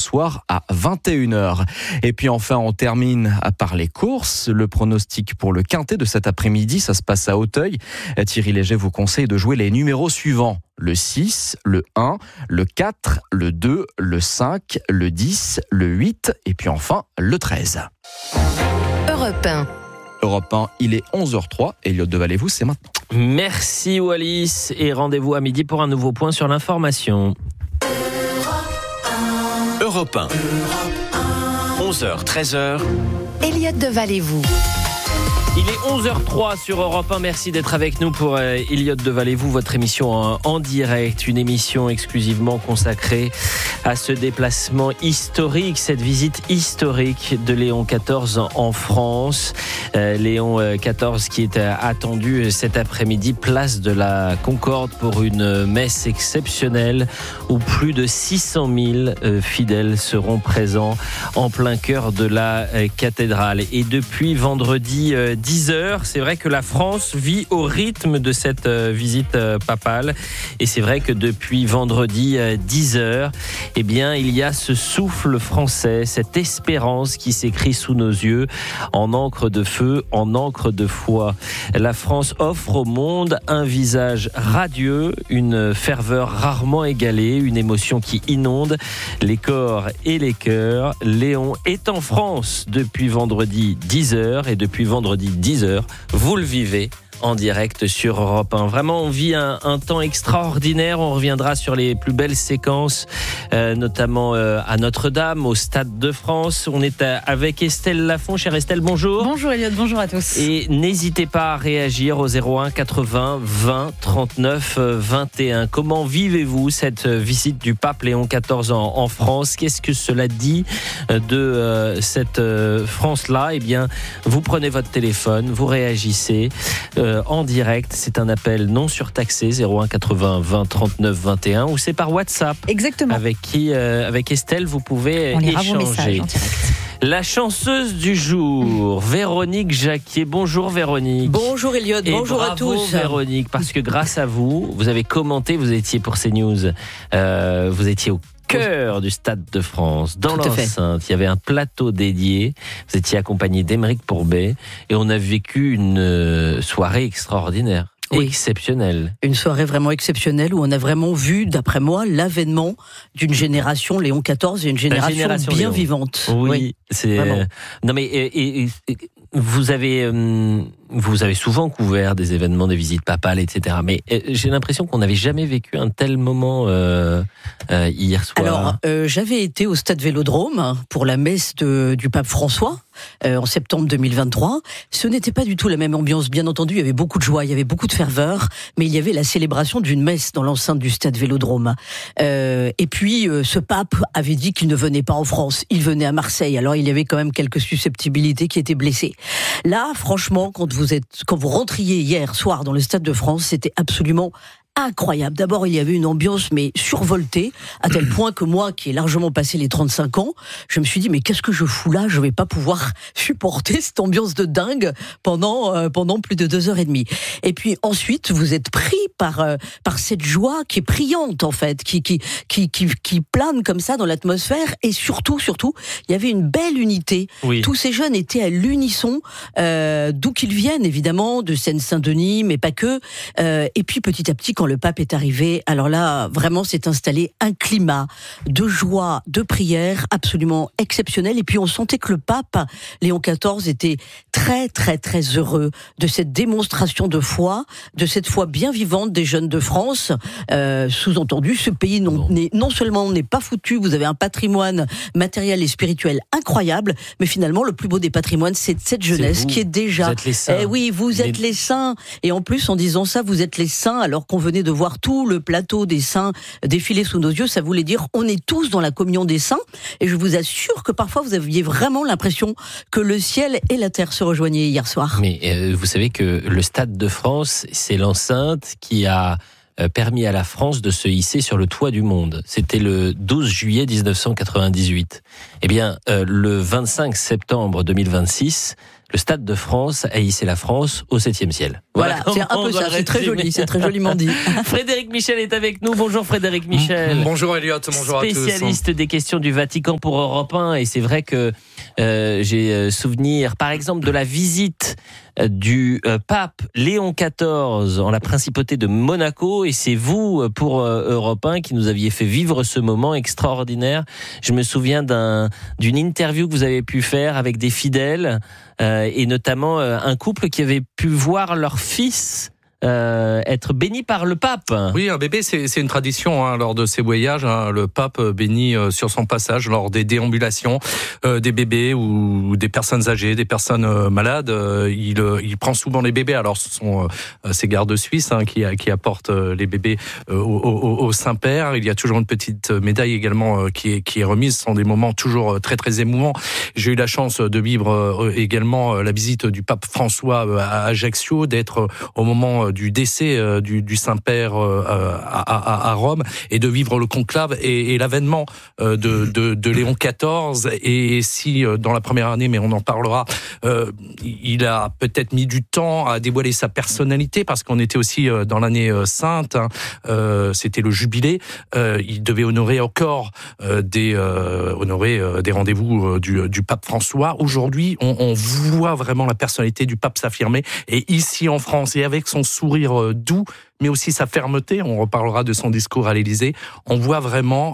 soir à 21h. Et puis enfin, on termine par les courses. Le pronostic pour le quintet de cet après-midi, ça se passe à Auteuil. Thierry Léger vous conseille de jouer les numéros suivants. Le 6, le 1, le 4, le 2, le 5, le 10, le 8 et puis enfin le 13. Europe 1. Europe 1, il est 11h03. Elliot Deval-et-vous, c'est maintenant. Merci Wallis et rendez-vous à midi pour un nouveau point sur l'information. Europe 1. 11h, 13h. Elliot Deval-et-vous. Il est 11h03 sur Europe 1. Merci d'être avec nous pour Elliot Deval-et-vous, votre émission en direct. Une émission exclusivement consacrée à ce déplacement historique, cette visite historique de Léon XIV en France. Léon XIV qui est attendu cet après-midi, place de la Concorde pour une messe exceptionnelle où plus de 600 000 fidèles seront présents en plein cœur de la cathédrale. Et depuis vendredi 10h, c'est vrai que la France vit au rythme de cette visite papale. Et c'est vrai que depuis vendredi 10h, eh bien, il y a ce souffle français, cette espérance qui s'écrit sous nos yeux en encre de feu, en encre de foi. La France offre au monde un visage radieux, une ferveur rarement égalée, une émotion qui inonde les corps et les cœurs. Léon est en France depuis vendredi 10h et depuis vendredi 10h, vous le vivez en direct sur Europe 1. Vraiment, on vit un temps extraordinaire. On reviendra sur les plus belles séquences, notamment à Notre-Dame, au Stade de France. On est avec Estelle Lafont. Chère Estelle, bonjour. Bonjour Elliot, bonjour à tous. Et n'hésitez pas à réagir au 01 80 20 39 21. Comment vivez-vous cette visite du pape Léon XIV en France ? Qu'est-ce que cela dit de cette France-là ? Eh bien, vous prenez votre téléphone, vous réagissez en direct. C'est un appel non surtaxé, 01 80 20 39 21, ou c'est par WhatsApp. Exactement. Avec Estelle, vous pouvez On lira échanger. vos messages en direct. La chanceuse du jour, Véronique Jacquier. Bonjour Véronique. Bonjour Elliot, Et bonjour à bravo tous. Véronique, parce que grâce à vous, vous avez commenté, vous étiez pour CNews, vous étiez au cœur du Stade de France, dans Tout à fait. l'enceinte. Il y avait un plateau dédié. Vous étiez accompagné d'Aymeric Pourbet et on a vécu une soirée extraordinaire. Oui. Exceptionnelle. Une soirée vraiment exceptionnelle où on a vraiment vu, d'après moi, l'avènement d'une génération Léon XIV et une génération bien Léon. vivante. Oui, c'est vraiment. non mais et vous avez souvent couvert des événements, des visites papales, etc. Mais j'ai l'impression qu'on n'avait jamais vécu un tel moment hier soir. Alors, j'avais été au Stade Vélodrome pour la messe du pape François en septembre 2023. Ce n'était pas du tout la même ambiance. Bien entendu, il y avait beaucoup de joie, il y avait beaucoup de ferveur, mais il y avait la célébration d'une messe dans l'enceinte du Stade Vélodrome. Et puis, ce pape avait dit qu'il ne venait pas en France, il venait à Marseille. Alors, il y avait quand même quelques susceptibilités qui étaient blessées. Là, franchement, quand vous rentriez hier soir dans le Stade de France, c'était absolument incroyable. D'abord, il y avait une ambiance mais survoltée, à tel point que moi, qui ai largement passé les 35 ans, je me suis dit mais qu'est-ce que je fous là ? Je vais pas pouvoir supporter cette ambiance de dingue pendant plus de 2h30. Et puis ensuite, vous êtes pris par cette joie qui est priante en fait, qui plane comme ça dans l'atmosphère, et surtout, il y avait une belle unité. Oui. Tous ces jeunes étaient à l'unisson, d'où qu'ils viennent évidemment, de Seine-Saint-Denis, mais pas que. Et puis petit à petit, quand le pape est arrivé, alors là, vraiment, s'est installé un climat de joie, de prière absolument exceptionnel. Et puis, on sentait que le pape, Léon XIV, était très, très, très heureux de cette démonstration de foi, de cette foi bien vivante des jeunes de France. Sous-entendu, ce pays non seulement n'est pas foutu, vous avez un patrimoine matériel et spirituel incroyable, mais finalement, le plus beau des patrimoines, c'est cette jeunesse qui est déjà... Vous êtes les saints. Eh oui, vous êtes les saints. Et en plus, en disant ça, vous êtes les saints, alors qu'on venait de voir tout le plateau des saints défiler sous nos yeux. Ça voulait dire on est tous dans la communion des saints. Et je vous assure que parfois vous aviez vraiment l'impression que le ciel et la terre se rejoignaient hier soir. Mais vous savez que le Stade de France, c'est l'enceinte qui a permis à la France de se hisser sur le toit du monde. C'était le 12 juillet 1998. Eh bien, le 25 septembre 2026, le Stade de France a hissé la France au 7e ciel. Voilà, c'est un peu ça, c'est très joli, c'est très joliment dit. Frédéric Michel est avec nous. Bonjour Frédéric Michel. Bonjour Elliot, bonjour à tous. Spécialiste des questions du Vatican pour Europe 1. Et c'est vrai que j'ai souvenir, par exemple, de la visite du pape Léon XIV en la principauté de Monaco. Et c'est vous, pour Europe 1, qui nous aviez fait vivre ce moment extraordinaire. Je me souviens d'une interview que vous avez pu faire avec des fidèles et notamment un couple qui avait pu voir leur fils être béni par le pape. Oui, un bébé, c'est une tradition lors de ses voyages. Le pape bénit sur son passage lors des déambulations des bébés ou des personnes âgées, des personnes malades. Il prend souvent les bébés. Alors, ce sont ces gardes suisses qui apportent les bébés au Saint-Père. Il y a toujours une petite médaille également qui est remise. Ce sont des moments toujours très très émouvants. J'ai eu la chance de vivre également la visite du pape François à Ajaccio, d'être au moment du décès du Saint-Père à Rome, et de vivre le conclave et l'avènement de Léon XIV. Et si dans la première année, mais on en parlera, il a peut-être mis du temps à dévoiler sa personnalité, parce qu'on était aussi dans l'année sainte, c'était le jubilé, il devait honorer encore des rendez-vous du pape François. Aujourd'hui, on voit vraiment la personnalité du pape s'affirmer, et ici en France, et avec son sourire doux, mais aussi sa fermeté, on reparlera de son discours à l'Élysée, on voit vraiment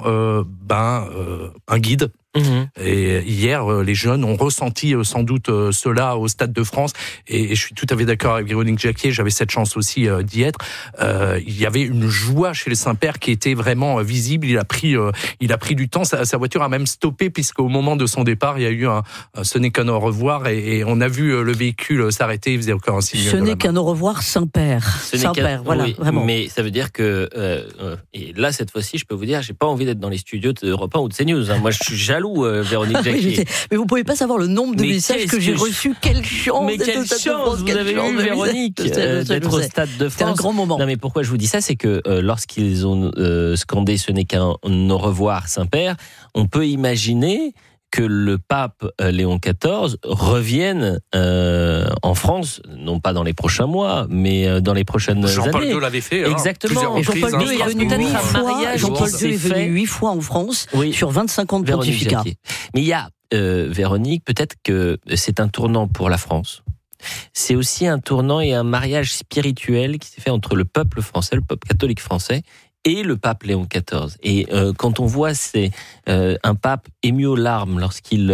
un guide. Et hier, les jeunes ont ressenti sans doute cela au Stade de France, et je suis tout à fait d'accord avec Véronique Jacquier, j'avais cette chance aussi d'y être. Il y avait une joie chez le Saint-Père qui était vraiment visible. Il a pris du temps, sa voiture a même stoppé, puisqu'au moment de son départ, il y a eu un ce n'est qu'un au revoir, et on a vu le véhicule s'arrêter, il faisait encore un signe. Ce n'est qu'un au revoir Saint-Père. Saint-Père, voilà, oui, vraiment. Mais ça veut dire que, et là, cette fois-ci, je peux vous dire, j'ai pas envie d'être dans les studios d'Europe 1 ou de CNews. Moi, je suis jaloux, Véronique Jacquier. Mais vous pouvez pas savoir le nombre de messages que j'ai reçus. Quelle chance! Mais quelle chance vous avez eu, Véronique, d'être au Stade de France. C'était un grand moment. Non, mais pourquoi je vous dis ça, c'est que lorsqu'ils ont scandé "Ce n'est qu'un au revoir, Saint-Père", on peut imaginer que le pape Léon XIV revienne en France, non pas dans les prochains mois, mais dans les prochaines années. Jean-Paul II l'avait fait. Exactement. Jean-Paul II est venu 8 fois. Jean-Paul II est venu 8 fois en France, sur 25 ans de pontificat. Mais il y a, Véronique, peut-être que c'est un tournant pour la France. C'est aussi un tournant et un mariage spirituel qui s'est fait entre le peuple français, le peuple catholique français, et le pape Léon XIV. Et quand on voit un pape ému aux larmes lorsqu'il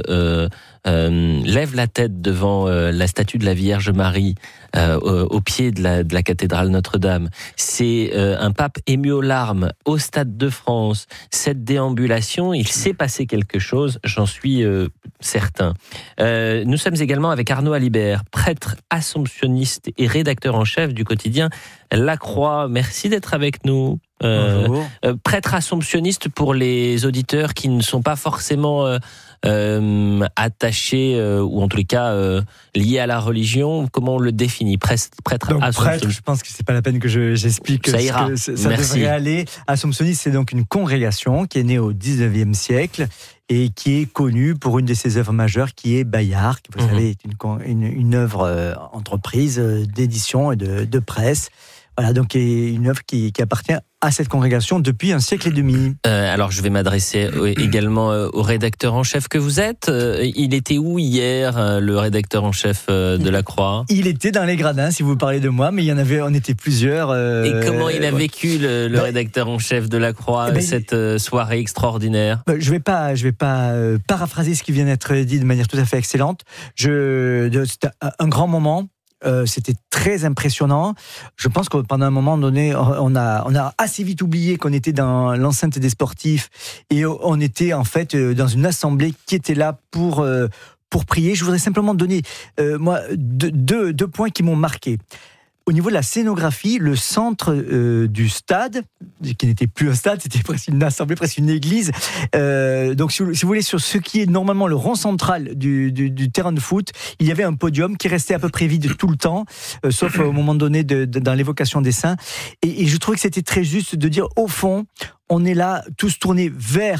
lève la tête devant la statue de la Vierge Marie au pied de la cathédrale Notre-Dame, c'est un pape ému aux larmes au Stade de France. Cette déambulation, il s'est passé quelque chose, j'en suis certain. Nous sommes également avec Arnaud Alibert, prêtre assomptionniste et rédacteur en chef du quotidien La Croix. Merci d'être avec nous. Prêtre assomptionniste, pour les auditeurs qui ne sont pas forcément attachés ou en tous les cas liés à la religion, comment on le définit? Prêtre prêtre, je pense que c'est pas la peine que j'explique ça ira. ça devrait aller. Assomptionniste, c'est donc une congrégation qui est née au 19e siècle et qui est connue pour une de ses œuvres majeures, qui est Bayard, qui, vous savez, est une œuvre entreprise d'édition et de presse. Voilà, donc une œuvre qui appartient à cette congrégation depuis un siècle et demi. Alors je vais m'adresser également au rédacteur en chef que vous êtes. Il était où hier, le rédacteur en chef de La Croix? Il était dans les gradins, si vous parlez de moi, mais on était plusieurs. Et comment il a vécu le rédacteur en chef de La Croix, cette soirée extraordinaire? Je vais pas paraphraser ce qui vient d'être dit de manière tout à fait excellente. C'était un grand moment. C'était très impressionnant. Je pense que pendant un moment donné, on a assez vite oublié qu'on était dans l'enceinte des sportifs et on était en fait dans une assemblée qui était là pour prier. Je voudrais simplement donner moi deux points qui m'ont marqué. Au niveau de la scénographie, le centre du stade, qui n'était plus un stade, c'était presque une assemblée, presque une église. Donc, si vous voulez, sur ce qui est normalement le rond central du terrain de foot, il y avait un podium qui restait à peu près vide tout le temps, sauf au moment donné dans l'évocation des saints. Et je trouvais que c'était très juste de dire, au fond, on est là tous tournés vers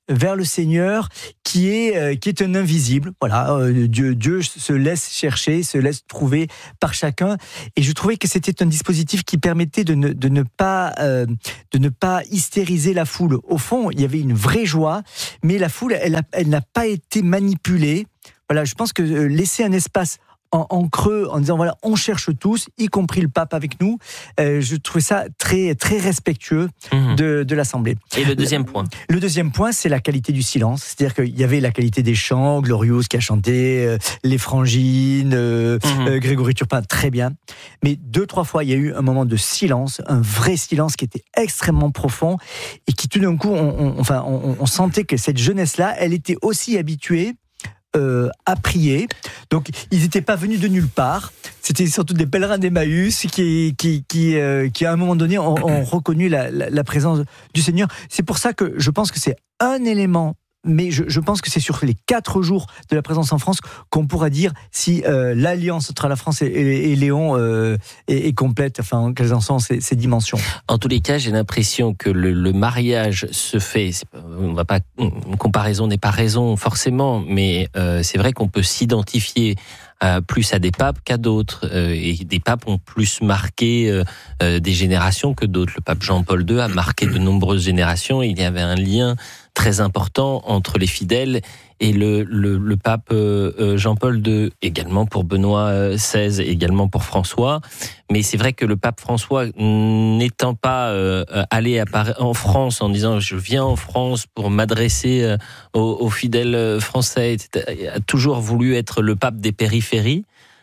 vers le Seigneur qui est un invisible. Voilà, Dieu se laisse chercher, se laisse trouver par chacun. Et je trouvais que c'était un dispositif qui permettait de ne pas hystériser la foule. Au fond, il y avait une vraie joie, mais la foule, elle n'a pas été manipulée. Voilà, je pense que laisser un espace en creux, en disant voilà, on cherche tous, y compris le pape avec nous. Je trouvais ça très très respectueux de l'Assemblée. Et le deuxième point. Le deuxième point, c'est la qualité du silence. C'est-à-dire qu'il y avait la qualité des chants, Glorious qui a chanté, les Frangines, Grégory Turpin, très bien. Mais 2-3 fois, il y a eu un moment de silence, un vrai silence qui était extrêmement profond et qui tout d'un coup, on sentait que cette jeunesse-là, elle était aussi habituée à prier. Donc, ils n'étaient pas venus de nulle part. C'était surtout des pèlerins d'Emmaüs qui à un moment donné, ont reconnu la présence du Seigneur. C'est pour ça que je pense que c'est un élément, mais je pense que c'est sur les 4 jours de la présence en France qu'on pourra dire si l'alliance entre la France et Léon est complète, enfin, quelles en sont ces dimensions. En tous les cas, j'ai l'impression que le mariage se fait, une comparaison n'est pas raison forcément, mais c'est vrai qu'on peut s'identifier plus à des papes qu'à d'autres, et des papes ont plus marqué des générations que d'autres. Le pape Jean-Paul II a marqué de nombreuses générations, il y avait un lien très important entre les fidèles et le pape Jean-Paul II, également pour Benoît XVI, également pour François. Mais c'est vrai que le pape François, n'étant pas allé en France en disant « je viens en France pour m'adresser aux fidèles français », etc., a toujours voulu être le pape des périphéries.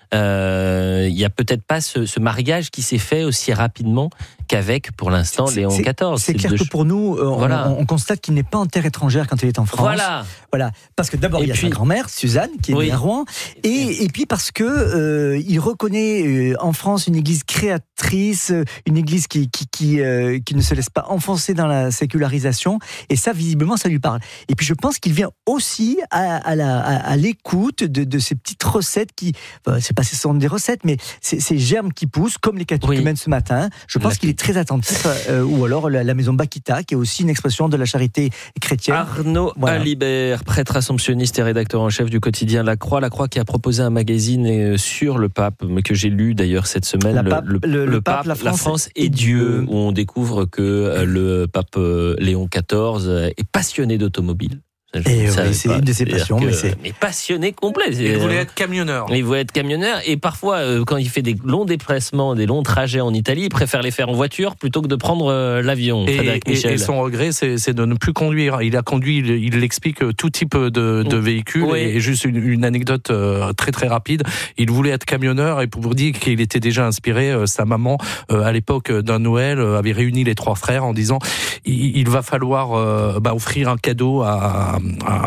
Il n'y a peut-être pas ce mariage qui s'est fait aussi rapidement qu'avec, pour l'instant, Léon XIV. C'est clair que pour nous, on constate qu'il n'est pas en terre étrangère quand il est en France. Voilà. Parce que d'abord, il y a sa grand-mère, Suzanne, qui est née à Rouen, et puis parce que il reconnaît en France une église créatrice, une église qui ne se laisse pas enfoncer dans la sécularisation, et ça, visiblement, ça lui parle. Et puis je pense qu'il vient aussi à l'écoute de ces petites recettes qui, c'est pas ce sont des recettes, mais ces germes qui poussent, comme les catéchumènes ce matin. Je pense qu'il est très attentif, ou alors la maison Bakita, qui est aussi une expression de la charité chrétienne. Arnaud Alibert, prêtre assomptionniste et rédacteur en chef du quotidien La Croix qui a proposé un magazine sur le pape, mais que j'ai lu d'ailleurs cette semaine, le pape, la France et Dieu, où on découvre que le pape Léon XIV est passionné d'automobile. C'est une de ses passions, mais passionné complet. Il voulait être camionneur. Et parfois, quand il fait des longs déplacements, des longs trajets en Italie, il préfère les faire en voiture plutôt que de prendre l'avion. Et son regret, c'est de ne plus conduire. Il a conduit, il explique, tout type de véhicule. Oui. Et juste une anecdote très très rapide. Il voulait être camionneur, et pour vous dire qu'il était déjà inspiré, sa maman, à l'époque d'un Noël, avait réuni les 3 frères en disant il va falloir offrir un cadeau à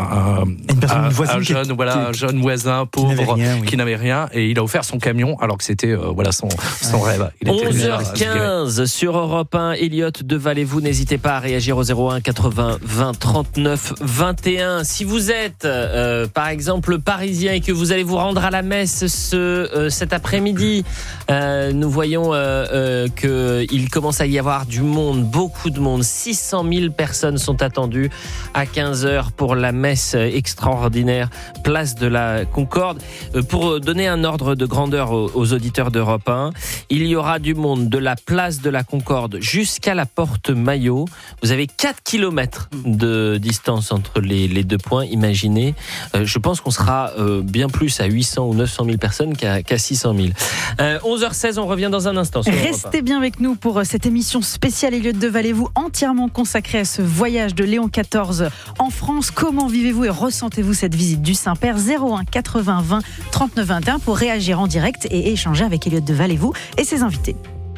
un jeune voisin pauvre qui n'avait rien, et il a offert son camion alors que c'était son rêve. 11h15 sur Europe 1. Elliot de Vallée-vous, n'hésitez pas à réagir au 01 80 20 39 21. Si vous êtes par exemple parisien et que vous allez vous rendre à la messe cet après-midi, nous voyons qu'il commence à y avoir du monde, beaucoup de monde. 600 000 personnes sont attendues à 15h pour la messe extraordinaire, place de la Concorde. Pour donner un ordre de grandeur aux auditeurs d'Europe 1, il y aura du monde de la place de la Concorde jusqu'à la porte Maillot. Vous avez 4 kilomètres de distance entre les deux points, imaginez. Je pense qu'on sera bien plus à 800 ou 900 000 personnes qu'à 600 000. 11h16, on revient dans un instant. Restez bien avec nous pour cette émission spéciale Elliot de Vallée-vous, entièrement consacrée à ce voyage de Léon XIV en France. Comment vivez-vous et ressentez-vous cette visite du Saint-Père? 01 80 20 39 21 pour réagir en direct et échanger avec Elliot de Vallée-vous et ses invités.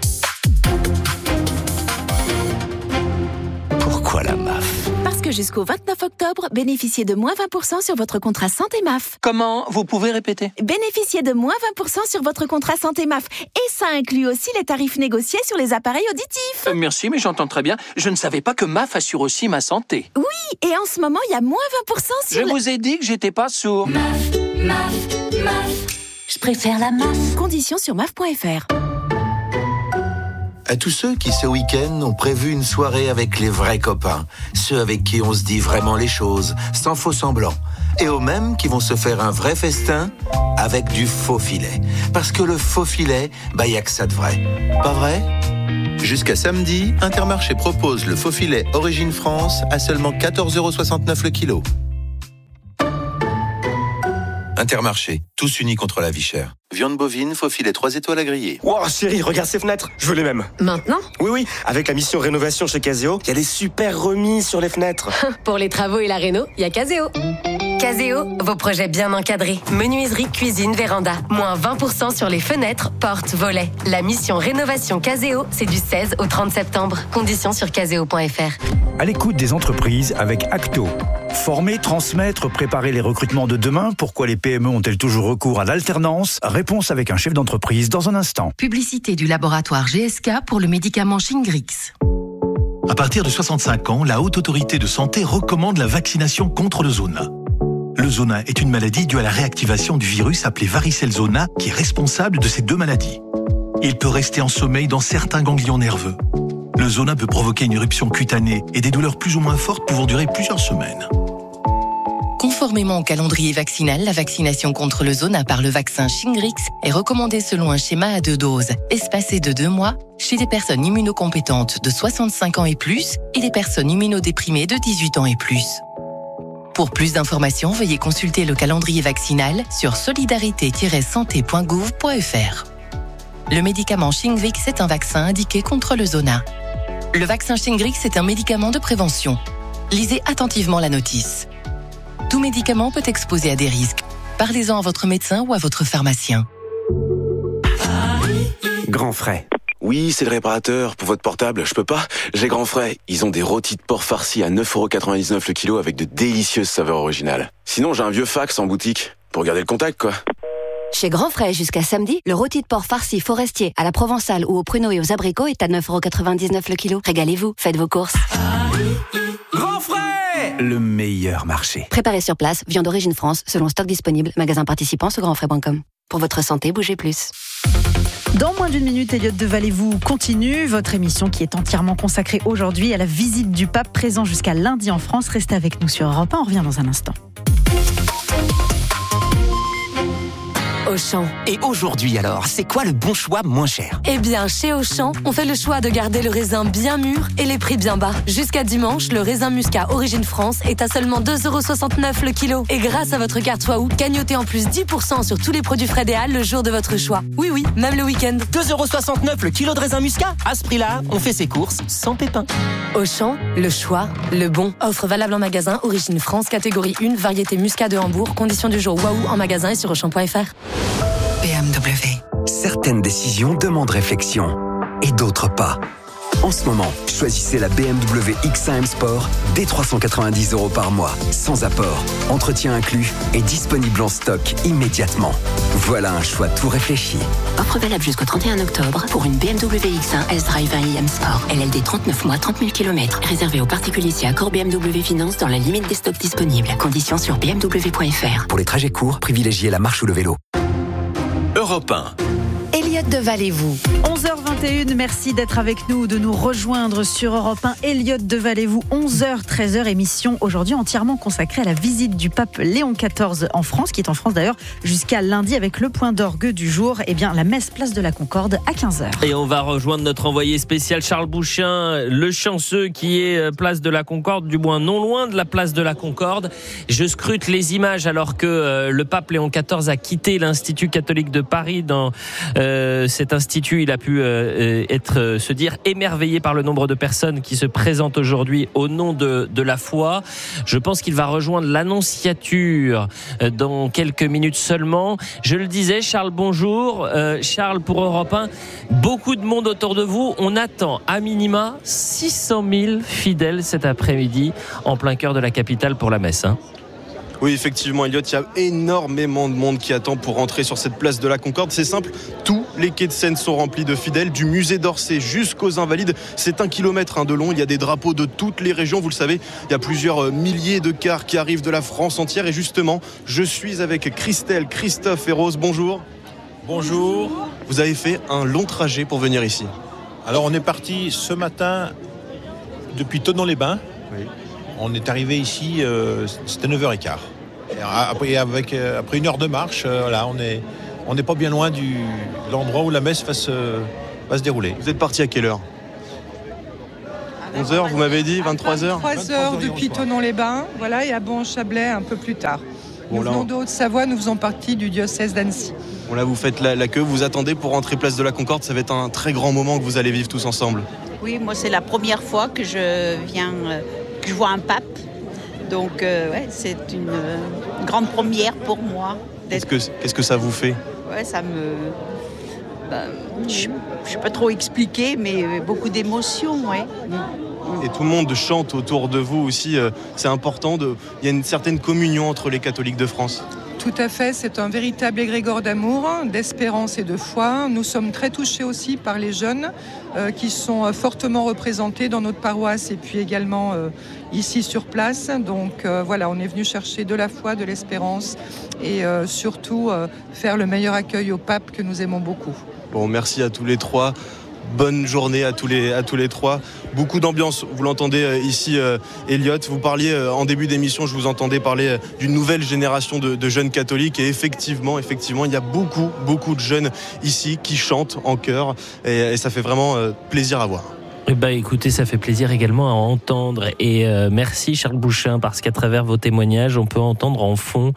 Pourquoi la MAF? Parce que jusqu'au 29 octobre, bénéficiez de moins 20% sur votre contrat santé MAF. Comment? Vous pouvez répéter? Bénéficiez de moins 20% sur votre contrat santé MAF. Et ça inclut aussi les tarifs négociés sur les appareils auditifs. Merci, mais j'entends très bien. Je ne savais pas que MAF assure aussi ma santé. Oui, et en ce moment, il y a moins 20% sur... Je vous ai dit que j'étais pas sourd. MAF. Je préfère la MAF. Conditions sur MAF.fr. À tous ceux qui, ce week-end, ont prévu une soirée avec les vrais copains, ceux avec qui on se dit vraiment les choses, sans faux semblant, et aux mêmes qui vont se faire un vrai festin avec du faux filet. Parce que le faux filet, y a que ça de vrai. Pas vrai ? Jusqu'à samedi, Intermarché propose le faux filet Origine France à seulement 14,69 € le kilo. Intermarché, tous unis contre la vie chère. Viande bovine, faux filet 3 étoiles à griller. Wow, chérie, regarde ces fenêtres, je veux les mêmes. Maintenant ? Oui, avec la mission rénovation chez Caseo, il y a des super remises sur les fenêtres. Pour les travaux et la réno, il y a Caseo. Caseo, vos projets bien encadrés. Menuiserie, cuisine, véranda. Moins 20% sur les fenêtres, portes, volets. La mission rénovation Caseo, c'est du 16 au 30 septembre. Conditions sur caseo.fr. À l'écoute des entreprises avec Acto. Former, transmettre, préparer les recrutements de demain. Pourquoi les PME ont-elles toujours recours à l'alternance ? Réponse avec un chef d'entreprise dans un instant. Publicité du laboratoire GSK pour le médicament Shingrix. À partir de 65 ans, la Haute Autorité de Santé recommande la vaccination contre le zona. Le zona est une maladie due à la réactivation du virus appelé varicelle zona qui est responsable de ces deux maladies. Il peut rester en sommeil dans certains ganglions nerveux. Le zona peut provoquer une éruption cutanée et des douleurs plus ou moins fortes pouvant durer plusieurs semaines. Conformément au calendrier vaccinal, la vaccination contre le zona par le vaccin Shingrix est recommandée selon un schéma à 2 doses, espacé de 2 mois, chez les personnes immunocompétentes de 65 ans et plus et les personnes immunodéprimées de 18 ans et plus. Pour plus d'informations, veuillez consulter le calendrier vaccinal sur solidarité-santé.gouv.fr. Le médicament Shingrix est un vaccin indiqué contre le zona. Le vaccin Shingrix est un médicament de prévention. Lisez attentivement la notice. Tout médicament peut exposer à des risques. Parlez-en à votre médecin ou à votre pharmacien. Grand Frais. Oui, c'est le réparateur. Pour votre portable, je peux pas. J'ai Grand Frais. Ils ont des rôtis de porc farcis à 9,99 € le kilo avec de délicieuses saveurs originales. Sinon, j'ai un vieux fax en boutique. Pour garder le contact, quoi. Chez Grand Frais, jusqu'à samedi, le rôti de porc farci forestier à la provençale ou aux pruneaux et aux abricots est à 9,99 € le kilo. Régalez-vous, faites vos courses. Grand Frais, le meilleur marché. Préparé sur place, viande d'origine France, selon stock disponible, magasin participant sur grandfrais.com. Pour votre santé, bougez plus. Dans moins d'une minute, Elliott Devallez-vous continue votre émission qui est entièrement consacrée aujourd'hui à la visite du pape présent jusqu'à lundi en France. Restez avec nous sur Europe 1, on revient dans un instant. Auchan. Et aujourd'hui alors, c'est quoi le bon choix moins cher ? Eh bien, chez Auchan, on fait le choix de garder le raisin bien mûr et les prix bien bas. Jusqu'à dimanche, le raisin muscat Origine France est à seulement 2,69 € le kilo. Et grâce à votre carte Waouh, gagnotez en plus 10% sur tous les produits frais des Halles le jour de votre choix. Oui, même le week-end. 2,69 € le kilo de raisin muscat ? À ce prix-là, on fait ses courses sans pépin. Auchan, le choix, le bon. Offre valable en magasin Origine France, catégorie 1, variété muscat de Hambourg. Conditions du jour Waouh en magasin et sur Auchan.fr. BMW. Certaines décisions demandent réflexion et d'autres pas. En ce moment, choisissez la BMW X1 M Sport dès 390 € par mois, sans apport, entretien inclus et disponible en stock immédiatement. Voilà un choix tout réfléchi. Offre valable jusqu'au 31 octobre pour une BMW X1 S-Drive 1 IM Sport. LLD 39 mois, 30 000 km. Réservé aux particuliers si accord BMW Finance dans la limite des stocks disponibles. Conditions sur bmw.fr. Pour les trajets courts, privilégiez la marche ou le vélo. Europe 1. Elliott Devallez-vous. 11h21, merci d'être avec nous, de nous rejoindre sur Europe 1. Elliott Devallez-vous, 11h, 13h, émission aujourd'hui entièrement consacrée à la visite du pape Léon XIV en France, qui est en France d'ailleurs jusqu'à lundi avec le point d'orgue du jour, la messe place de la Concorde à 15h. Et on va rejoindre notre envoyé spécial Charles Bouchin, le chanceux qui est place de la Concorde, du moins non loin de la place de la Concorde. Je scrute les images alors que le pape Léon XIV a quitté l'Institut catholique de Paris. Dans cet institut, il a pu se dire émerveillé par le nombre de personnes qui se présentent aujourd'hui au nom de la foi. Je pense qu'il va rejoindre l'Annonciature dans quelques minutes seulement. Je le disais, Charles, bonjour. Charles, pour Europe 1, beaucoup de monde autour de vous. On attend à minima 600 000 fidèles cet après-midi en plein cœur de la capitale pour la messe. Oui, effectivement, Elliott, il y a énormément de monde qui attend pour rentrer sur cette place de la Concorde. C'est simple, tous les quais de Seine sont remplis de fidèles, du musée d'Orsay jusqu'aux Invalides. C'est 1 kilomètre de long, il y a des drapeaux de toutes les régions, vous le savez. Il y a plusieurs milliers de cars qui arrivent de la France entière. Et justement, je suis avec Christelle, Christophe et Rose. Bonjour. Bonjour. Vous avez fait un long trajet pour venir ici. Alors on est parti ce matin depuis Thonon-les-Bains. Oui. On est arrivé ici, c'était 9h15. Après une heure de marche, voilà, on n'est pas bien loin de l'endroit où la messe va se dérouler. Vous êtes parti à quelle heure ? 11h, vous m'avez dit, 23h 23h depuis Thonon-les-Bains, voilà, et à Bon-Chablais un peu plus tard. Nous venons de Haute-Savoie, nous faisons partie du diocèse d'Annecy. Bon, là, vous faites la queue, vous attendez pour rentrer place de la Concorde, ça va être un très grand moment que vous allez vivre tous ensemble. Oui, moi c'est la première fois que je viens, que je vois un pape, donc ouais, c'est une grande première pour moi. Qu'est-ce que ça vous fait ? Ouais, ça me... je ne sais pas trop expliquer, mais beaucoup d'émotions, ouais. Et tout le monde chante autour de vous aussi, c'est important, il y a une certaine communion entre les catholiques de France. Tout à fait, c'est un véritable égrégore d'amour, d'espérance et de foi. Nous sommes très touchés aussi par les jeunes qui sont fortement représentés dans notre paroisse et puis également ici sur place. Donc voilà, on est venu chercher de la foi, de l'espérance et surtout faire le meilleur accueil au pape que nous aimons beaucoup. Bon, merci à tous les trois. Bonne journée à tous les trois. Beaucoup d'ambiance, vous l'entendez ici, Elliot. Vous parliez en début d'émission, je vous entendais parler d'une nouvelle génération de jeunes catholiques. Et effectivement, il y a beaucoup de jeunes ici qui chantent en chœur. Et ça fait vraiment plaisir à voir. Écoutez, ça fait plaisir également à entendre. Et merci Charles Bouchin, parce qu'à travers vos témoignages, on peut entendre en fond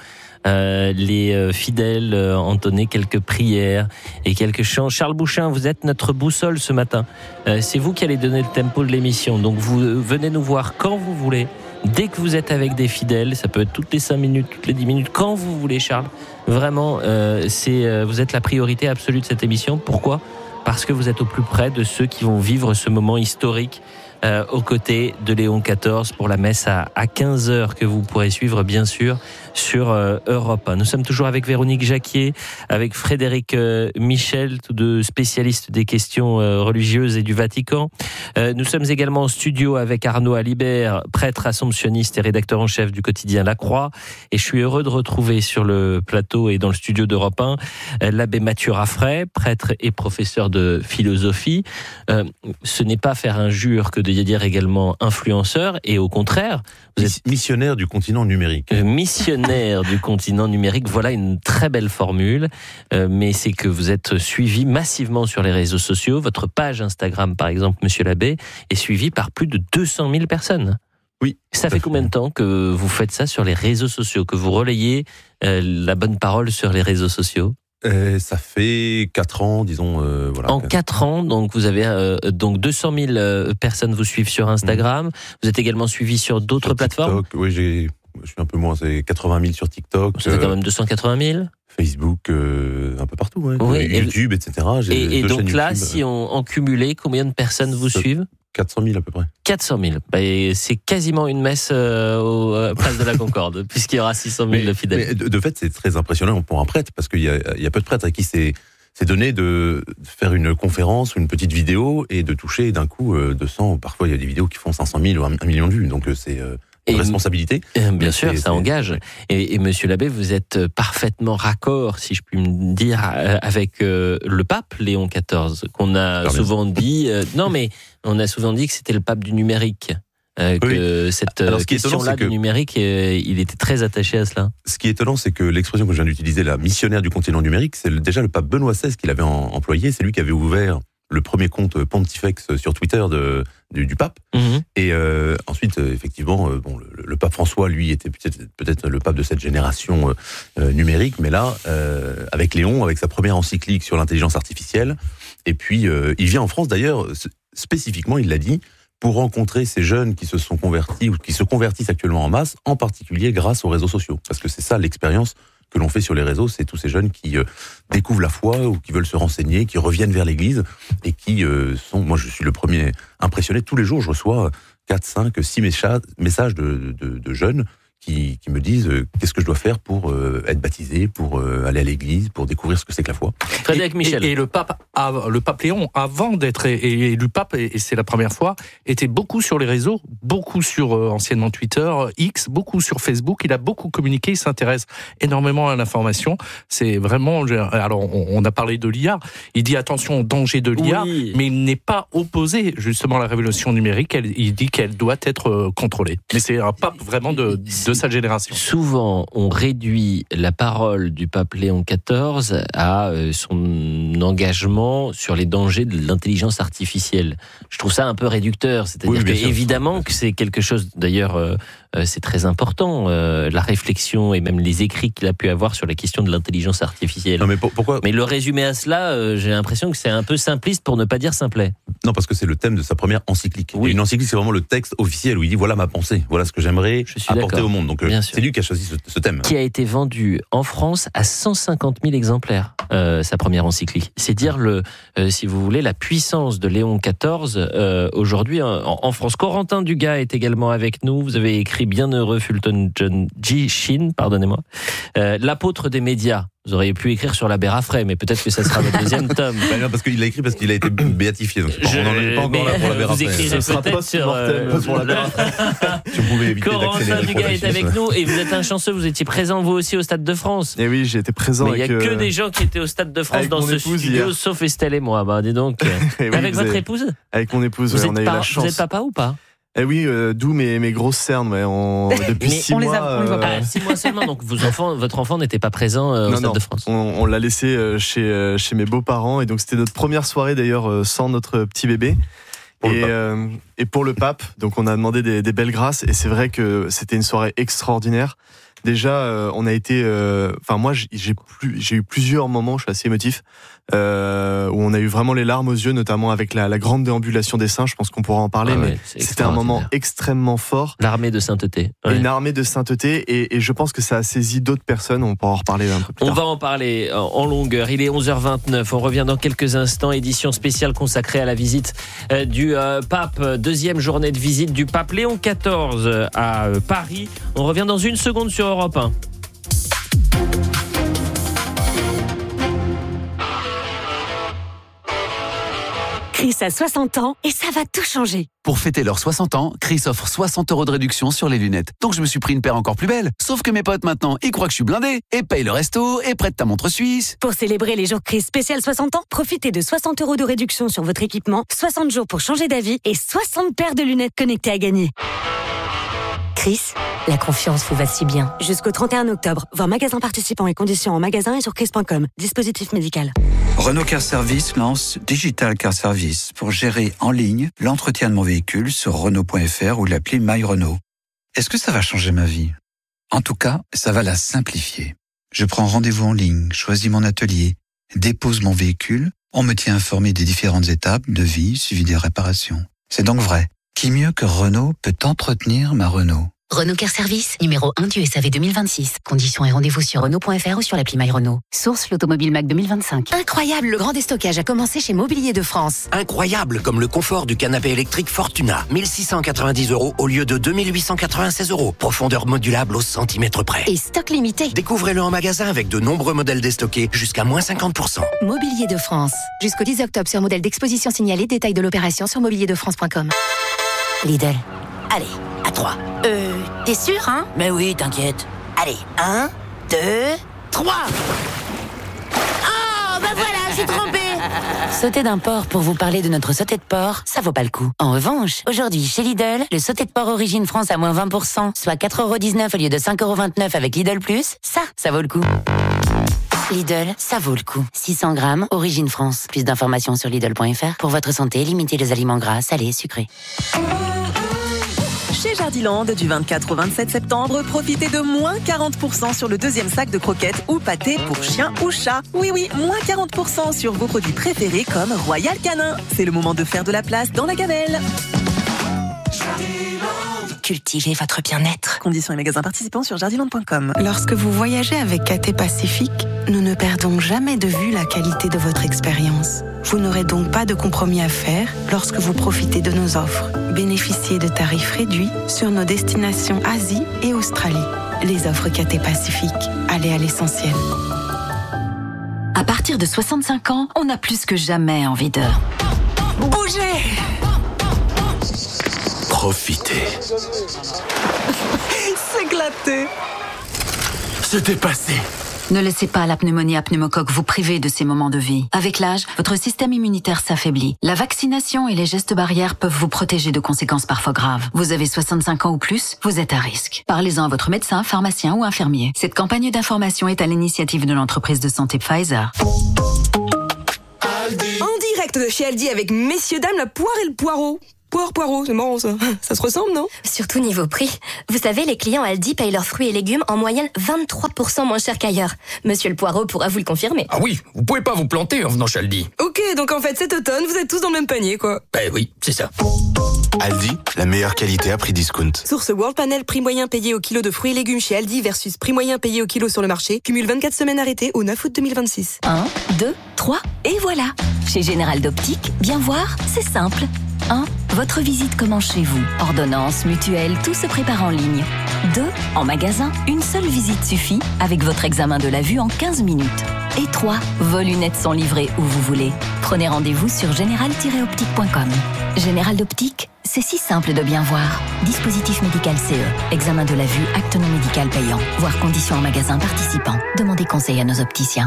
les fidèles entonner quelques prières et quelques chants. Charles Bouchin, vous êtes notre boussole ce matin. C'est vous qui allez donner le tempo de l'émission. Donc vous venez nous voir quand vous voulez. Dès que vous êtes avec des fidèles, ça peut être toutes les 5 minutes, toutes les 10 minutes, quand vous voulez, Charles. Vraiment, vous êtes la priorité absolue de cette émission. Pourquoi ? Parce que vous êtes au plus près de ceux qui vont vivre ce moment historique aux côtés de Léon XIV pour la messe à 15h que vous pourrez suivre bien sûr sur Europe 1. Nous sommes toujours avec Véronique Jacquier, avec Frédéric Michel, tous deux spécialistes des questions religieuses et du Vatican. Nous sommes également en studio avec Arnaud Alibert, prêtre assomptionniste et rédacteur en chef du quotidien La Croix. Et je suis heureux de retrouver sur le plateau et dans le studio d'Europe 1 l'abbé Mathieu Raffray, prêtre et professeur de philosophie. Ce n'est pas faire injure que de dire également influenceur, et au contraire, vous êtes missionnaire du continent numérique. Missionnaire du continent numérique, voilà une très belle formule, mais c'est que vous êtes suivi massivement sur les réseaux sociaux. Votre page Instagram, par exemple, Monsieur l'abbé, est suivie par plus de 200 000 personnes. Oui. Ça fait combien de temps que vous faites ça sur les réseaux sociaux, que vous relayez la bonne parole sur les réseaux sociaux ? Ça fait 4 ans, disons. Voilà. En 4 ans, donc vous avez donc 200 000 personnes vous suivent sur Instagram. Vous êtes également suivi sur d'autres plateformes. Oui, je suis un peu moins. C'est 80 000 sur TikTok. Ça fait quand même 280 000. Facebook, un peu partout. Ouais. Oui, YouTube, etc. Et donc là, YouTube. si on en cumulait, combien de personnes vous suivent ? 400 000 à peu près. 400 000. C'est quasiment une messe place de la Concorde, puisqu'il y aura 600 000 fidèles. Mais de fait, c'est très impressionnant pour un prêtre, parce qu'il y a peu de prêtres à qui c'est donné de faire une conférence ou une petite vidéo et de toucher d'un coup 200. Parfois, il y a des vidéos qui font 500 000 ou 1 million de vues. Donc, c'est une responsabilité. Bien sûr, ça engage. Et Monsieur l'abbé, vous êtes parfaitement raccord, si je puis me dire, avec le pape Léon XIV, qu'on a souvent dit... non, mais on a souvent dit que c'était le pape du numérique. Que cette question-là du numérique, il était très attaché à cela. Ce qui est étonnant, c'est que l'expression que je viens d'utiliser, la missionnaire du continent numérique, c'est déjà le pape Benoît XVI qui l'avait employé. C'est lui qui avait ouvert le premier compte Pontifex sur Twitter du pape. Mmh. Et ensuite, effectivement, le pape François, lui, était peut-être le pape de cette génération numérique. Mais là, avec Léon, avec sa première encyclique sur l'intelligence artificielle, et puis il vient en France d'ailleurs, spécifiquement, il l'a dit, pour rencontrer ces jeunes qui se sont convertis ou qui se convertissent actuellement en masse, en particulier grâce aux réseaux sociaux. Parce que c'est ça l'expérience que l'on fait sur les réseaux, c'est tous ces jeunes qui découvrent la foi ou qui veulent se renseigner, qui reviennent vers l'Église et qui sont... Moi, je suis le premier impressionné. Tous les jours, je reçois 4, 5, 6 messages de jeunes qui me disent qu'est-ce que je dois faire pour être baptisé, pour aller à l'église, pour découvrir ce que c'est que la foi. Frédéric Michel. Et le pape Léon, avant d'être élu pape, et c'est la première fois, était beaucoup sur les réseaux, beaucoup sur anciennement Twitter, X, beaucoup sur Facebook. Il a beaucoup communiqué, il s'intéresse énormément à l'information. C'est vraiment... Alors, on a parlé de l'IA. Il dit attention au danger de l'IA, mais il n'est pas opposé justement à la révolution numérique. Il dit qu'elle doit être contrôlée. Mais c'est un pape vraiment de sa génération. Souvent, on réduit la parole du pape Léon XIV à son engagement sur les dangers de l'intelligence artificielle. Je trouve ça un peu réducteur. C'est-à-dire évidemment que c'est quelque chose, d'ailleurs, c'est très important, la réflexion et même les écrits qu'il a pu avoir sur la question de l'intelligence artificielle. Non, mais pourquoi ? Mais le résumer à cela, j'ai l'impression que c'est un peu simpliste pour ne pas dire simplet. Non, parce que c'est le thème de sa première encyclique. Oui. Et une encyclique, c'est vraiment le texte officiel où il dit voilà ma pensée, voilà ce que j'aimerais apporter au monde. Donc c'est lui qui a choisi ce thème. Qui a été vendu en France à 150 000 exemplaires, sa première encyclique. C'est dire, si vous voulez, la puissance de Léon XIV aujourd'hui en France. Corentin Dugas est également avec nous. Vous avez écrit Bienheureux Fulton John G. Sheen, pardonnez-moi. L'apôtre des médias. Vous auriez pu écrire sur l'abbé Raffray, mais peut-être que ça sera votre deuxième tome. Non, parce qu'il l'a écrit parce qu'il a été béatifié. Donc on n'en est pas encore là pour l'abbé Raffray. Vous écrirez peut-être sur l'abbé Raffray. Si vous pouvez éviter Corentin Dugas est avec nous et vous êtes un chanceux, vous étiez présent vous aussi au Stade de France. Et oui, j'ai été présent. Mais il n'y a que des gens qui étaient au Stade de France dans ce studio, sauf Estelle et moi. Bah, dis donc. Avec votre épouse ? Avec mon épouse, on a eu la chance. Vous êtes papa ou pas ? Eh oui, d'où mes grosses cernes, depuis 6 mois. 6 mois seulement, donc votre enfant n'était pas présent au Stade de France. On l'a laissé chez mes beaux-parents, et donc c'était notre première soirée d'ailleurs sans notre petit bébé. Et pour le pape, donc on a demandé des belles grâces, et c'est vrai que c'était une soirée extraordinaire. Déjà, on a été, moi j'ai eu plusieurs moments, je suis assez émotif, où on a eu vraiment les larmes aux yeux, notamment avec la grande déambulation des saints. Je pense qu'on pourra en parler, mais c'était un moment extrêmement fort. L'armée de sainteté. Ouais. Une armée de sainteté, et je pense que ça a saisi d'autres personnes. On pourra en reparler un peu plus tard. On va en parler en longueur. Il est 11h29. On revient dans quelques instants. Édition spéciale consacrée à la visite du pape. Deuxième journée de visite du pape Léon XIV à Paris. On revient dans une seconde sur Europe 1. Chris a 60 ans et ça va tout changer. Pour fêter leurs 60 ans, Chris offre 60 € de réduction sur les lunettes. Donc je me suis pris une paire encore plus belle. Sauf que mes potes maintenant, ils croient que je suis blindé et payent le resto et prêtent ta montre suisse. Pour célébrer les jours Chris spécial 60 ans, profitez de 60 € de réduction sur votre équipement, 60 jours pour changer d'avis et 60 paires de lunettes connectées à gagner. Chris, la confiance vous va si bien. Jusqu'au 31 octobre, voir magasin participants et conditions en magasin et sur chris.com. Dispositif médical. Renault Car Service lance Digital Car Service pour gérer en ligne l'entretien de mon véhicule sur Renault.fr ou l'appli My Renault. Est-ce que ça va changer ma vie ? En tout cas, ça va la simplifier. Je prends rendez-vous en ligne, choisis mon atelier, dépose mon véhicule, on me tient informé des différentes étapes de vie suivi des réparations. C'est donc vrai. Qui mieux que Renault peut entretenir ma Renault ? Renault Car Service, numéro 1 du SAV 2026. Conditions et rendez-vous sur Renault.fr ou sur l'appli My Renault. Source l'Automobile Mac 2025. Incroyable, le grand déstockage a commencé chez Mobilier de France. Incroyable, comme le confort du canapé électrique Fortuna. 1690 € au lieu de 2896 €. Profondeur modulable au centimètre près. Et stock limité. Découvrez-le en magasin avec de nombreux modèles déstockés jusqu'à moins 50%. Mobilier de France. Jusqu'au 10 octobre sur modèle d'exposition signalé. Détail de l'opération sur mobilierdefrance.com. Lidl. Allez, à 3. T'es sûr, hein ? Mais oui, t'inquiète. Allez, 1, 2, 3. Oh, bah voilà, j'ai trompé. Sauter d'un porc pour vous parler de notre sauté de porc, ça vaut pas le coup. En revanche, aujourd'hui, chez Lidl, le sauté de porc Origine France à moins 20%, soit 4,19 € au lieu de 5,29 € avec Lidl Plus, ça vaut le coup. Lidl, ça vaut le coup. 600 grammes, Origine France. Plus d'informations sur Lidl.fr. Pour votre santé, limitez les aliments gras, salés, sucrés. Chez Jardiland, du 24 au 27 septembre, profitez de moins 40% sur le deuxième sac de croquettes ou pâtés pour chien ou chat. Oui, moins 40% sur vos produits préférés comme Royal Canin. C'est le moment de faire de la place dans la gamelle. Cultivez votre bien-être. Conditions et magasins participants sur jardiland.com. Lorsque vous voyagez avec KT Pacifique, nous ne perdons jamais de vue la qualité de votre expérience. Vous n'aurez donc pas de compromis à faire lorsque vous profitez de nos offres. Bénéficiez de tarifs réduits sur nos destinations Asie et Australie. Les offres Cathay Pacifique. Allez à l'essentiel. À partir de 65 ans, on a plus que jamais envie de bouger. Profitez. S'éclater. Se dépasser. Ne laissez pas la pneumonie à pneumocoque vous priver de ces moments de vie. Avec l'âge, votre système immunitaire s'affaiblit. La vaccination et les gestes barrières peuvent vous protéger de conséquences parfois graves. Vous avez 65 ans ou plus, vous êtes à risque. Parlez-en à votre médecin, pharmacien ou infirmier. Cette campagne d'information est à l'initiative de l'entreprise de santé Pfizer. En direct de chez Aldi avec messieurs dames la poire et le poireau. Poireau, c'est marrant ça. Ça se ressemble, non? Surtout niveau prix. Vous savez, les clients Aldi payent leurs fruits et légumes en moyenne 23% moins cher qu'ailleurs. Monsieur le Poireau pourra vous le confirmer. Ah oui, vous pouvez pas vous planter en venant chez Aldi. Ok, donc en fait cet automne, vous êtes tous dans le même panier, quoi. Ben oui, c'est ça. Aldi, la meilleure qualité à prix discount. Source World Panel, prix moyen payé au kilo de fruits et légumes chez Aldi versus prix moyen payé au kilo sur le marché. Cumule 24 semaines arrêtées au 9 août 2026. 1, 2, 3, et voilà. Chez Général d'Optique, bien voir, c'est simple. 1. Votre visite commence chez vous. Ordonnance, mutuelle, tout se prépare en ligne. 2. En magasin, une seule visite suffit avec votre examen de la vue en 15 minutes. Et 3. Vos lunettes sont livrées où vous voulez. Prenez rendez-vous sur général-optique.com. Général d'Optique, c'est si simple de bien voir. Dispositif médical CE. Examen de la vue, acte non médical payant. Voir conditions en magasin participant. Demandez conseil à nos opticiens.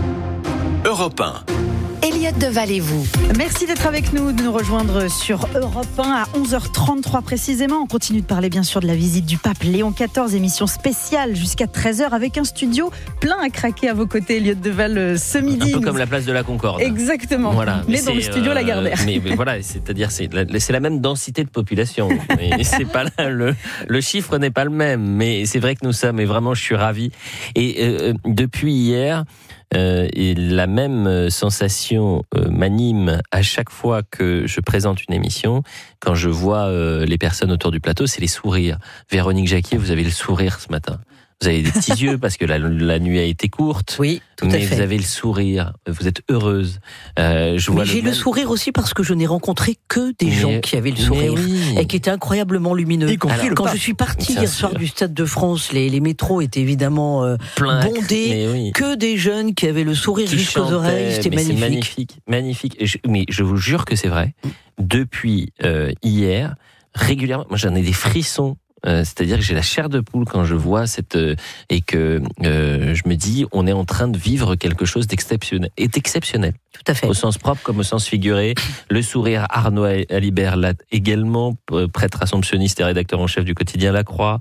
Europe 1. Elliot Deval-et-vous. Merci d'être avec nous, de nous rejoindre sur Europe 1 à 11h33 précisément. On continue de parler bien sûr de la visite du pape Léon XIV, émission spéciale jusqu'à 13h avec un studio plein à craquer à vos côtés, Elliot Deval, ce midi. Un peu comme la place de la Concorde. Exactement, voilà. mais dans le studio Lagardère. Mais voilà, c'est-à-dire c'est la même densité de population. Mais c'est pas là, le chiffre n'est pas le même, mais c'est vrai que nous sommes, et vraiment je suis ravi. Et depuis hier, et la même sensation m'anime à chaque fois que je présente une émission, quand je vois les personnes autour du plateau, c'est les sourires. Véronique Jacquier, vous avez le sourire ce matin. Vous avez des petits yeux parce que la nuit a été courte. Oui, tout à fait. Mais vous avez le sourire. Vous êtes heureuse. Mais j'ai le sourire aussi parce que je n'ai rencontré que des gens qui avaient le sourire et qui étaient incroyablement lumineux. Quand je suis partie hier soir du Stade de France, les métros étaient évidemment bondés. Que des jeunes qui avaient le sourire jusqu'aux oreilles. C'était magnifique. Magnifique. Mais je vous jure que c'est vrai. Depuis hier, régulièrement, moi j'en ai des frissons. C'est-à-dire que j'ai la chair de poule quand je vois et que je me dis on est en train de vivre quelque chose d'exceptionnel. Tout à fait. Au sens propre comme au sens figuré. Le sourire Arnaud Alibert là également, prêtre assomptionniste et rédacteur en chef du quotidien La Croix.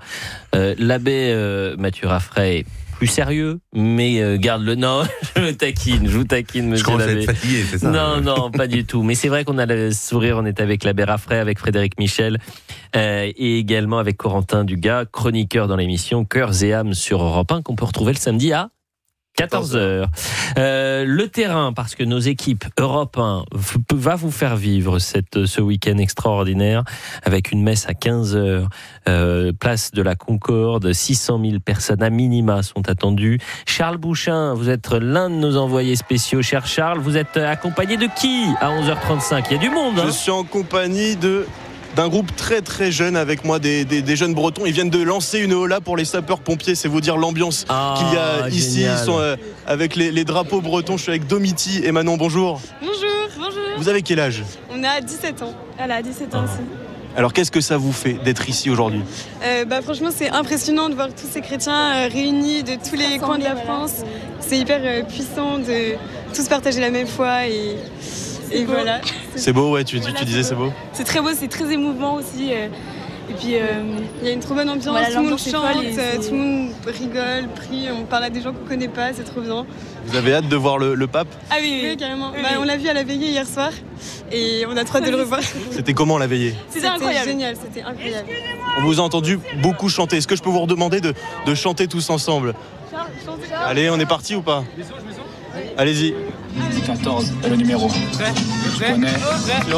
L'abbé Mathieu Raffray, plus sérieux, mais garde le... Non, je vous taquine, monsieur. Je commence à être fatigué, c'est ça? Non, pas du tout. Mais c'est vrai qu'on a le sourire, on est avec l'abbé Raffray, avec Frédéric Michel, et également avec Corentin Dugas, chroniqueur dans l'émission Cœurs et âmes sur Europe 1, qu'on peut retrouver le samedi à 14h. Le terrain, parce que nos équipes Europe 1 va vous faire vivre ce week-end extraordinaire avec une messe à 15h, place de la Concorde, 600 000 personnes à minima sont attendues. Charles Bouchin, vous êtes l'un de nos envoyés spéciaux. Cher Charles, vous êtes accompagné de qui à 11h35? Il y a du monde. Je suis en compagnie d'un groupe très très jeune avec moi, des jeunes bretons. Ils viennent de lancer une hola pour les sapeurs-pompiers. C'est vous dire l'ambiance qu'il y a ici. Génial. Ils sont avec les drapeaux bretons. Je suis avec Domiti et Manon, bonjour. Bonjour. Vous avez quel âge? On a 17 ans. Elle a 17 ans aussi. Alors qu'est-ce que ça vous fait d'être ici aujourd'hui? Franchement, c'est impressionnant de voir tous ces chrétiens réunis de tous les coins de la France. C'est hyper puissant de tous partager la même foi et voilà. C'est beau, ouais, tu disais c'est beau. C'est très beau, c'est très émouvant aussi. Et puis il y a une trop bonne ambiance, voilà, tout le monde chante, tout le monde rigole, prie, on parle à des gens qu'on connaît pas, c'est trop bien. Vous avez hâte de voir le pape? Ah oui, carrément. Oui. On l'a vu à la veillée hier soir et on a trop hâte de le revoir. C'était comment la veillée? C'était incroyable. Génial, c'était incroyable. On vous a entendu beaucoup chanter. Est-ce que je peux vous redemander de chanter tous ensemble? Allez, on est parti ou pas? Allez-y. 14, le numéro. Je connais.